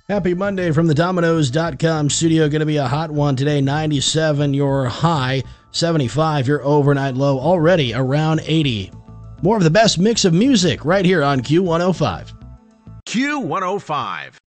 Happy Monday from the Domino's.com studio. Going to be a hot one today. 97 your high, 75 your overnight low, already around 80. More of the best mix of music right here on Q105. Q105.